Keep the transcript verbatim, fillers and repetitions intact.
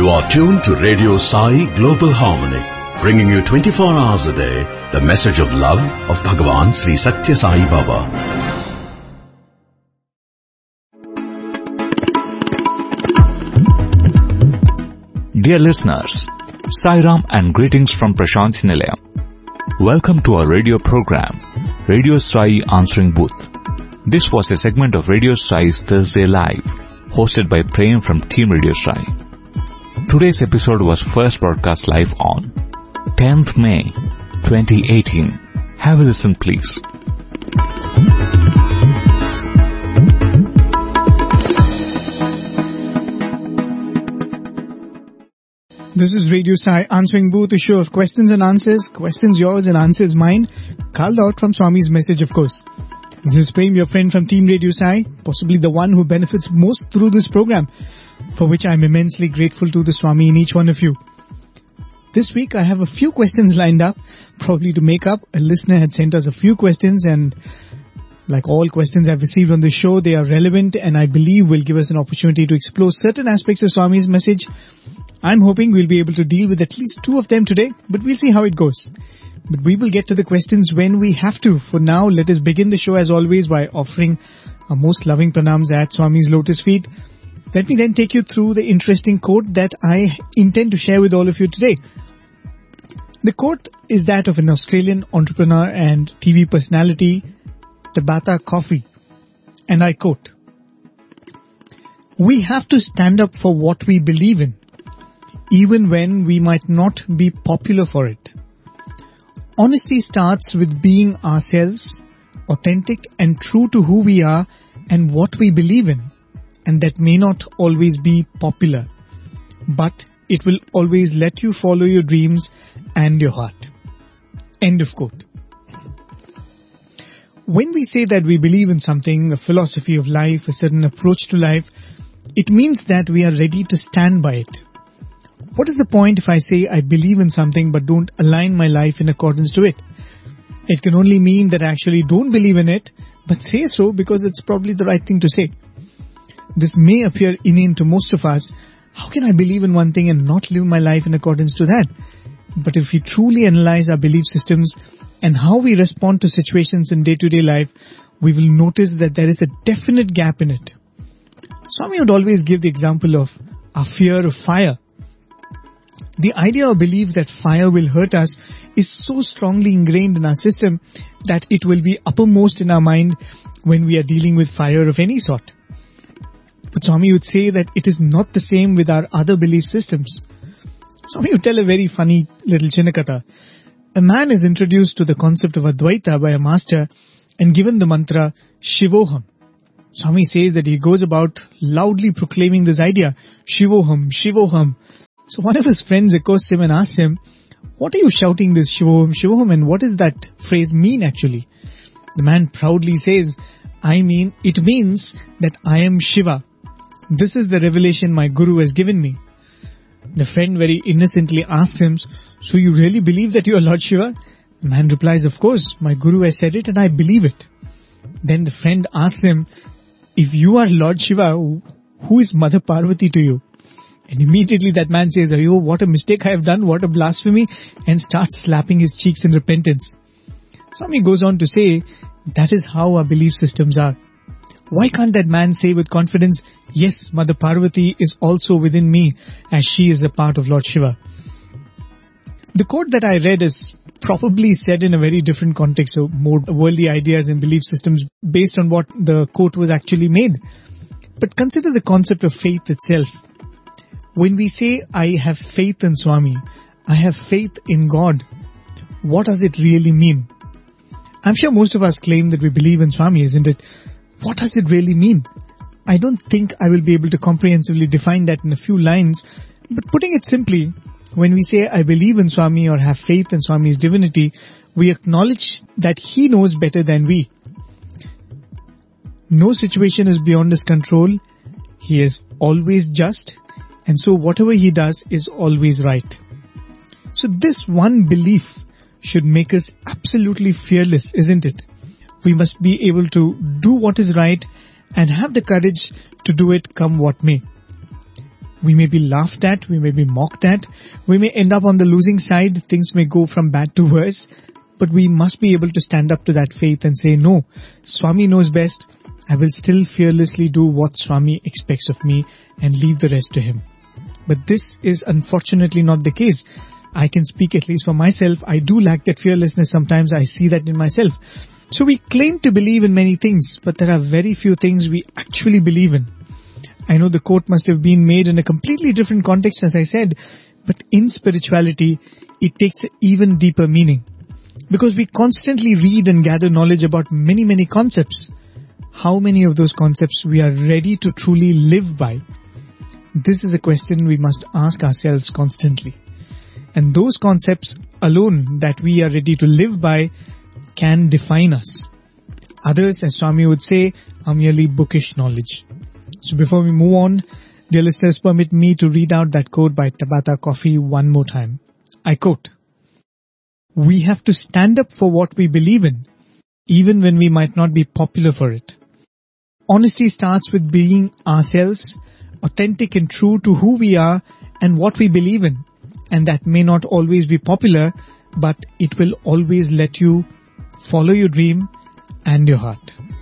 You are tuned to Radio Sai Global Harmony, bringing you twenty-four hours a day the message of love of Bhagavan Sri Satya Sai Baba. Dear listeners, Sairam and greetings from Prashanthi Nilayam. Welcome to our radio program, Radio Sai Answering Booth. This was a segment of Radio Sai's Thursday Live, hosted by Prem from Team Radio Sai. Today's episode was first broadcast live on tenth May twenty eighteen. Have a listen, please. This is Radio Sai Answering Booth, a show of questions and answers, questions yours and answers mine, called out from Swami's message, of course. This is Prem, your friend from Team Radio Sai, possibly the one who benefits most through this program, for which I am immensely grateful to the Swami in each one of you. This week I have a few questions lined up, probably to make up. A listener had sent us a few questions, and like all questions I've received on the show, they are relevant and I believe will give us an opportunity to explore certain aspects of Swami's message. I'm hoping we'll be able to deal with at least two of them today, but we'll see how it goes. But we will get to the questions when we have to. For now, let us begin the show as always by offering our most loving pranams at Swami's lotus feet. Let me then take you through the interesting quote that I intend to share with all of you today. The quote is that of an Australian entrepreneur and T V personality, Tabitha Coffey, and I quote, "We have to stand up for what we believe in, even when we might not be popular for it. Honesty starts with being ourselves, authentic and true to who we are and what we believe in, and that may not always be popular, but it will always let you follow your dreams and your heart." End of quote. When we say that we believe in something, a philosophy of life, a certain approach to life, it means that we are ready to stand by it. What is the point if I say I believe in something but don't align my life in accordance to it? It can only mean that I actually don't believe in it, but say so because it's probably the right thing to say. This may appear inane to most of us. How can I believe in one thing and not live my life in accordance to that? But if we truly analyze our belief systems and how we respond to situations in day-to-day life, we will notice that there is a definite gap in it. Swami would always give the example of our fear of fire. The idea or belief that fire will hurt us is so strongly ingrained in our system that it will be uppermost in our mind when we are dealing with fire of any sort. But Swami would say that it is not the same with our other belief systems. Swami would tell a very funny little Chinnakatha. A man is introduced to the concept of Advaita by a master and given the mantra Shivoham. Swami says that he goes about loudly proclaiming this idea, Shivoham, Shivoham. So one of his friends accosts him and asks him, "What are you shouting this Shivoham, Shivoham, and what does that phrase mean actually?" The man proudly says, "I mean, it means that I am Shiva. This is the revelation my Guru has given me." The friend very innocently asks him, "So you really believe that you are Lord Shiva?" The man replies, "Of course, my Guru has said it and I believe it." Then the friend asks him, "If you are Lord Shiva, who is Mother Parvati to you?" And immediately that man says, "Oh, what a mistake I have done, what a blasphemy," and starts slapping his cheeks in repentance. Swami goes on to say, that is how our belief systems are. Why can't that man say with confidence, "Yes, Mother Parvati is also within me as she is a part of Lord Shiva"? The quote that I read is probably said in a very different context, so more worldly ideas and belief systems based on what the quote was actually made. But consider the concept of faith itself. When we say, "I have faith in Swami, I have faith in God," what does it really mean? I'm sure most of us claim that we believe in Swami, isn't it? What does it really mean? I don't think I will be able to comprehensively define that in a few lines, but putting it simply, when we say I believe in Swami or have faith in Swami's divinity, we acknowledge that he knows better than we. No situation is beyond his control. He is always just, and so whatever he does is always right. So this one belief should make us absolutely fearless, isn't it? We must be able to do what is right and have the courage to do it come what may. We may be laughed at, we may be mocked at, we may end up on the losing side, things may go from bad to worse, but we must be able to stand up to that faith and say, no, Swami knows best, I will still fearlessly do what Swami expects of me and leave the rest to him. But this is unfortunately not the case. I can speak at least for myself. I do lack that fearlessness sometimes. I see that in myself. So we claim to believe in many things, but there are very few things we actually believe in. I know the quote must have been made in a completely different context, as I said, but in spirituality, it takes an even deeper meaning. Because we constantly read and gather knowledge about many, many concepts. How many of those concepts we are ready to truly live by? This is a question we must ask ourselves constantly. And those concepts alone that we are ready to live by can define us. Others, as Swami would say, are merely bookish knowledge. So before we move on, dear listeners, permit me to read out that quote by Tabata Coffey one more time. I quote, "We have to stand up for what we believe in, even when we might not be popular for it. Honesty starts with being ourselves, authentic and true to who we are and what we believe in. And that may not always be popular, but it will always let you follow your dream and your heart."